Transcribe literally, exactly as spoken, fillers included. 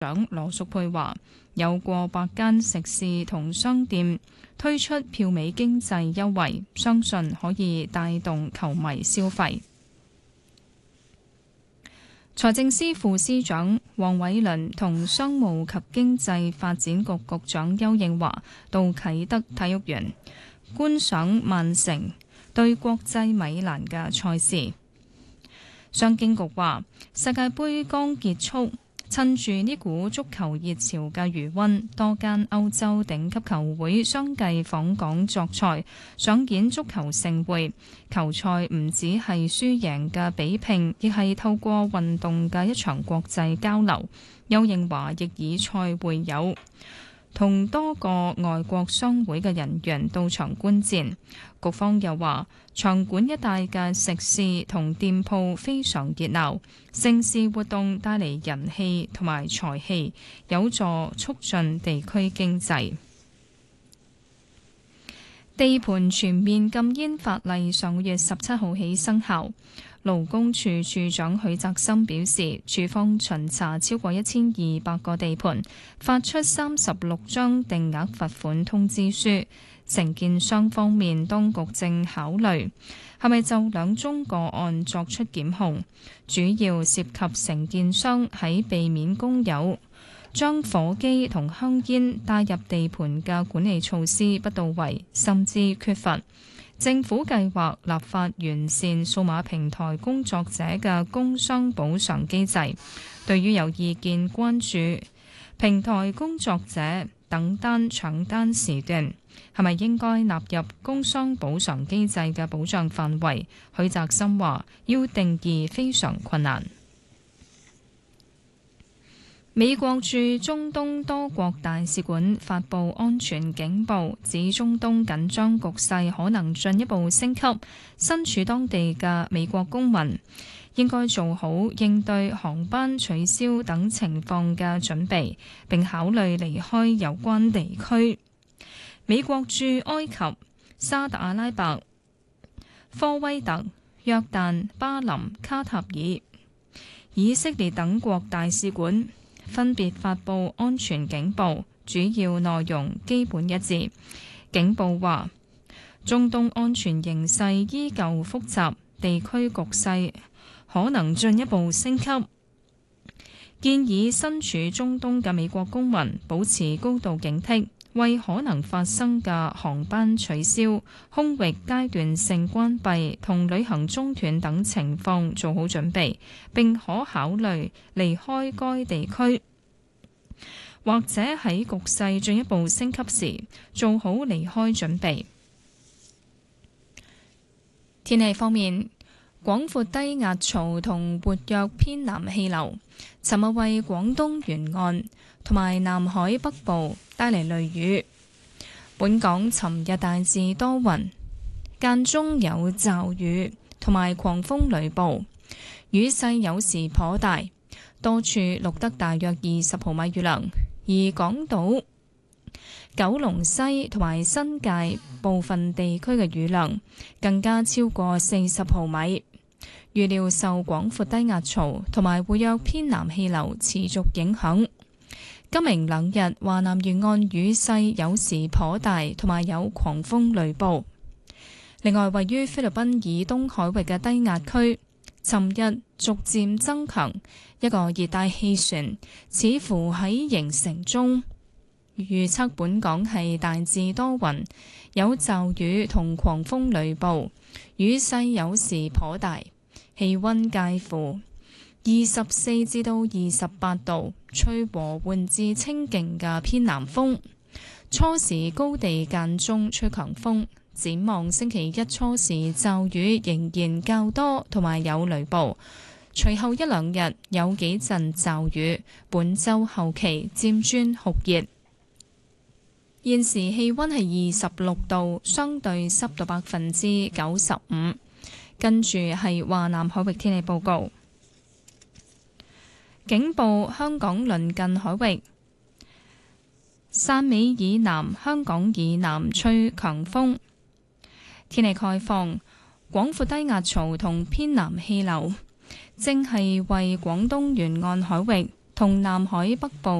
長羅淑佩話，有過百間食肆同商店推出票尾經濟優惠，相信可以帶動球迷消費。財政司副司長黃偉綸同商務及經濟發展局局長邱應華到啟德體育園觀賞曼城對國際米蘭嘅賽事。商經局話，世界盃剛結束，趁住呢股足球熱潮嘅餘溫，多間歐洲頂級球會相繼訪港作賽，上演足球盛會。球賽唔只係輸贏嘅比拼，亦係透過運動嘅一場國際交流。邱應華亦以賽會友，同多個外國商會嘅人員到場觀戰。局方又話，場館一帶嘅食肆同店鋪非常熱鬧，盛事活動帶嚟人氣同埋財氣，有助促進地區經濟。地盤全面禁煙法例上個月十七號起生效。勞工處處長許澤森表示，處方巡查超過一千二百個地盤，發出三十六張定額罰款通知書。承建商方面，當局正考慮係咪就兩宗個案作出檢控，主要涉及承建商喺避免工友將火機同香煙帶入地盤嘅管理措施不到位，甚至缺乏。政府計劃立法完善數碼平台工作者嘅工傷補償機制。對於有意見關注平台工作者等單搶單時段係咪應該納入工傷補償機制嘅保障範圍，許澤森話要定義非常困難。美國駐中東多國大使館發布安全警報，指中東緊張局勢可能進一步升級，身處當地嘅美國公民應該做好應對航班取消等情況嘅準備，並考慮離開有關地區。美國駐埃及、沙特阿拉伯、科威特、約旦、巴林、卡塔爾、以色列等國大使館分別發布安全警報，主要內容基本一致。警報話，中東安全形勢依舊複雜，地區局勢可能進一步升級，建議身處中東嘅美國公民保持高度警惕，為可能發生嘅航班取消、空域階段性關閉同旅行中斷等情況做好準備，並可考慮離開該地區，或者喺局勢進一步升級時做好離開準備。天氣方面，廣闊低壓槽同活躍偏南氣流尋日為廣東沿岸同埋南海北部帶嚟雷雨。本港尋日大致多雲，間中有驟雨同埋狂風雷暴，雨勢有時頗大，多處錄得大約二十毫米雨量。而港島、九龍西同埋新界部分地區嘅雨量更加超過四十毫米。預料受廣闊低壓槽同埋活躍偏南氣流持續影響，今明兩日華南沿岸雨勢有時頗大，同埋有狂風雷暴。另外，位於菲律賓以東海域嘅低壓區尋日逐漸增強，一個熱帶氣旋似乎喺形成中。預測本港係大致多雲，有驟雨同狂風雷暴，雨勢有時頗大。氣溫介乎二十四至到二十八度，吹和緩至清勁嘅偏南風。初時高地間中吹強風，展望星期一初時驟雨仍然較多，同埋有雷暴。隨後一兩日有幾陣驟雨，本週後期漸轉酷熱。現時氣溫係二十六度，相對濕度百分之九十五。跟住係華南海域天氣報告，警報香港鄰近海域，汕尾以南、香港以南吹強風。天氣概況，廣闊低壓槽同偏南氣流正係為廣東沿岸海域同南海北部